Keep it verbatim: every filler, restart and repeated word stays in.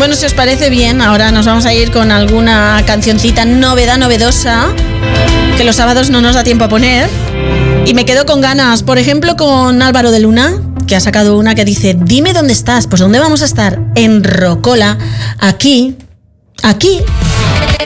Bueno, si os parece bien, ahora nos vamos a ir con alguna cancioncita novedad, novedosa, que los sábados no nos da tiempo a poner. Y me quedo con ganas, por ejemplo, con Álvaro de Luna, que ha sacado una que dice: dime dónde estás. Pues ¿dónde vamos a estar? En Rocola, aquí, aquí